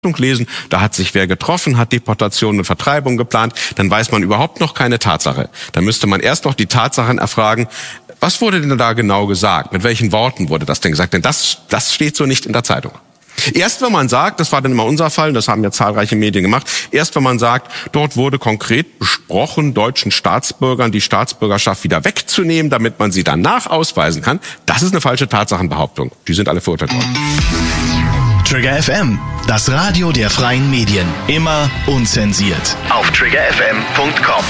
lesen, da hat sich wer getroffen, hat Deportation und Vertreibung geplant, dann weiß man überhaupt noch keine Tatsache. Dann müsste man erst noch die Tatsachen erfragen, was wurde denn da genau gesagt, mit welchen Worten wurde das denn gesagt, denn das steht so nicht in der Zeitung. Erst wenn man sagt, das war dann immer unser Fall, das haben ja zahlreiche Medien gemacht, erst wenn man sagt, dort wurde konkret besprochen, deutschen Staatsbürgern die Staatsbürgerschaft wieder wegzunehmen, damit man sie danach ausweisen kann, das ist eine falsche Tatsachenbehauptung. Die sind alle verurteilt worden. Trigger FM, das Radio der freien Medien. Immer unzensiert. Auf triggerfm.com.